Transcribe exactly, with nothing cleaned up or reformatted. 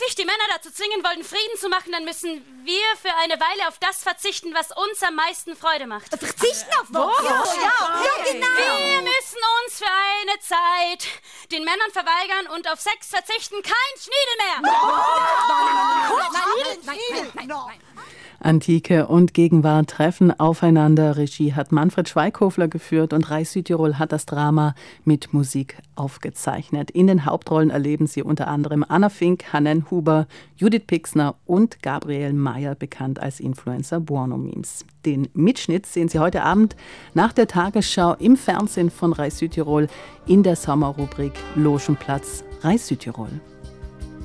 wirklich die Männer dazu zwingen wollten, Frieden zu machen, dann müssen wir für eine Weile auf das verzichten, was uns am meisten Freude macht. Verzichten auf was? Ja, ja, ja, genau. Wir müssen uns für eine Zeit den Männern verweigern und auf Sex verzichten. Kein Schniedel mehr. Nein, nein, nein, nein, nein. Antike und Gegenwart treffen aufeinander. Regie hat Manfred Schweighöfler geführt und Rai Südtirol hat das Drama mit Musik aufgezeichnet. In den Hauptrollen erleben Sie unter anderem Anna Fink, Hannen Huber, Judith Pixner und Gabriel Mayer, bekannt als Influencer Buono Memes. Den Mitschnitt sehen Sie heute Abend nach der Tagesschau im Fernsehen von Rai Südtirol in der Sommerrubrik Logenplatz Rai Südtirol.